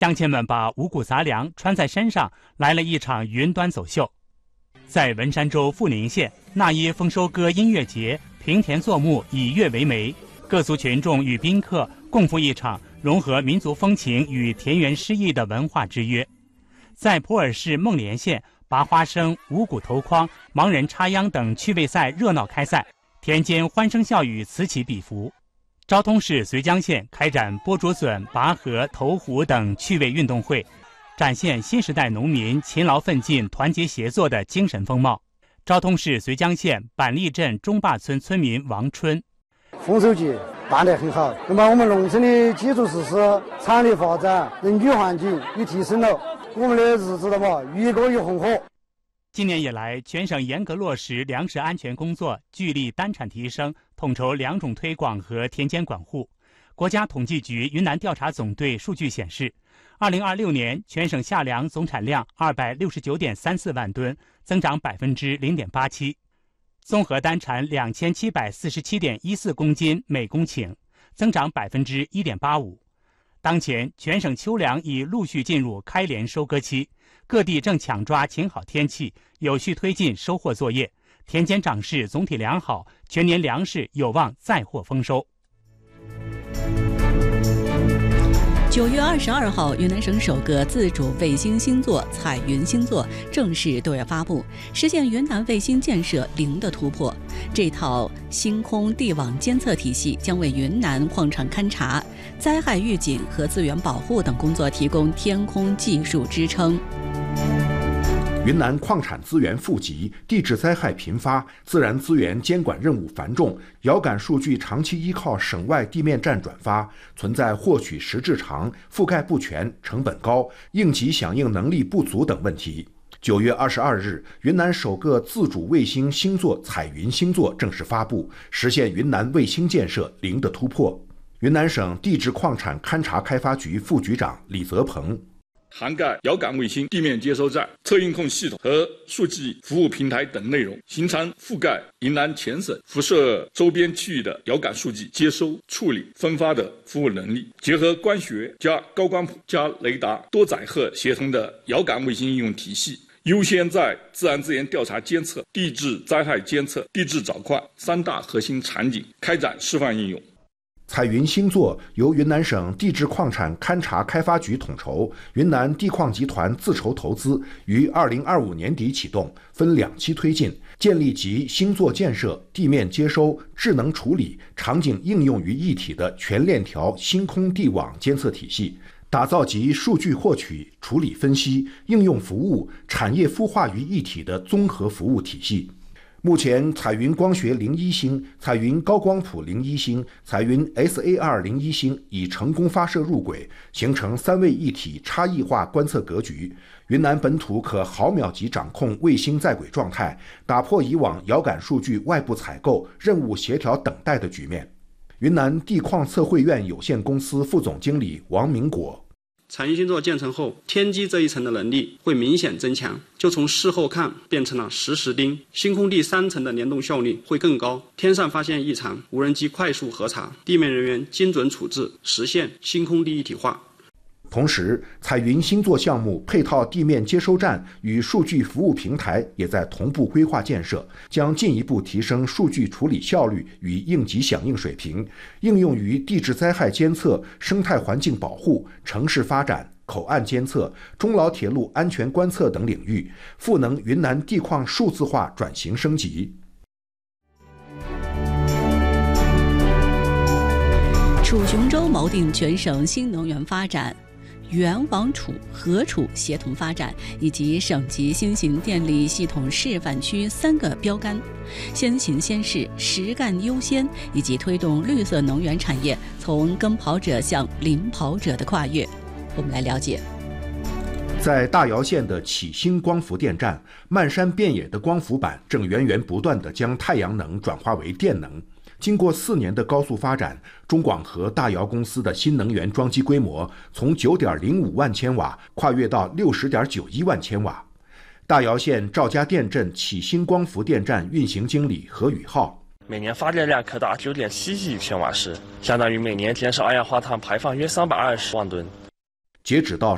乡亲们把五谷杂粮穿在身上，来了一场云端走秀。在文山州富宁县那一丰收歌音乐节，平田作木，以乐为媒，各族群众与宾客共赴一场融合民族风情与田园诗意的文化之约。在普洱市孟连县，拔花生、五谷投筐、盲人插秧等趣味赛热闹开赛，田间欢声笑语此起彼伏。昭通市绥江县开展播竹笋、拔河、投壶等趣味运动会，展现新时代农民勤劳奋进、团结协作的精神风貌。昭通市绥江县板栗镇中坝村村民王春： 丰收节办得很好，能把我们农村的基础设施、产业发展、人居环境也提升了，我们的日子的嘛越过越红火。 今年以来，全省严格落实粮食安全工作，聚力单产提升，统筹良种推广和田间管护。国家统计局云南调查总队数据显示，2026年全省夏粮总产量269.34万吨，增长0.87%，综合单产2747.14公斤每公顷，增长1.85%。当前，全省秋粮已陆续进入开镰收割期，各地正抢抓晴好天气，有序推进收获作业，田间长势总体良好，全年粮食有望再获丰收。 9月22号，云南省首个自主卫星星座彩云星座正式对外发布，实现云南卫星建设零的突破。这套星空地网监测体系将为云南矿场勘察、灾害预警和资源保护等工作提供天空技术支撑。 云南矿产资源富集，地质灾害频发，自然资源监管任务繁重，遥感数据长期依靠省外地面站转发，存在获取时滞长、覆盖不全、成本高、应急响应能力不足等问题。9月22日，云南首个自主卫星星座彩云星座正式发布，实现云南卫星建设零的突破。云南省地质矿产勘察开发局副局长李泽鹏： 涵盖遥感卫星、地面接收站、测运控系统和数据服务平台等内容，形成覆盖云南全省辐射周边区域的遥感数据接收、处理、分发的服务能力。结合光学加高光谱加雷达多载荷协同的遥感卫星应用体系，优先在自然资源调查监测、地质灾害监测、地质找矿3大核心场景开展示范应用。 彩云星座由云南省地质矿产勘察开发局统筹，云南地矿集团自筹投资，于2025年底启动，分2期推进，建立集星座建设、地面接收、智能处理、场景应用于一体的全链条星空地网监测体系，打造集数据获取、处理分析、应用服务、产业孵化于一体的综合服务体系。目前，彩云光学01星、彩云高光谱01星、彩云 SAR01星已成功发射入轨，形成3位一体差异化观测格局。云南本土可毫秒级掌控卫星在轨状态，打破以往遥感数据外部采购、任务协调等待的局面。云南地矿测绘院有限公司副总经理王明果： 彩云星座建成后，天基这一层的能力会明显增强，就从事后看变成了实钉。星空地3层的联动效率会更高，天上发现异常，无人机快速核查，地面人员精准处置，实现星空地一体化。 同时，彩云星座项目配套地面接收站与数据服务平台也在同步规划建设，将进一步提升数据处理效率与应急响应水平，应用于地质灾害监测、生态环境保护、城市发展、口岸监测、中老铁路安全观测等领域，赋能云南地矿数字化转型升级。 楚雄州锚定全省新能源发展原网楚、合楚协同发展以及省级新型电力系统示范区3个标杆，先行先试、实干优先，以及推动绿色能源产业从跟跑者向领跑者的跨越。我们来了解。 在大姚县的启兴光伏电站，漫山遍野的光伏板正源源不断地将太阳能转化为电能。经过4年的高速发展，中广核大姚公司的新能源装机规模从 9.05 万千瓦跨越到 60.91 万千瓦。大姚县赵家店镇启兴光伏电站运行经理何宇浩： 每年发电量可达 9.7 亿千瓦时，相当于每年减少二氧化碳排放约320万吨。 截止到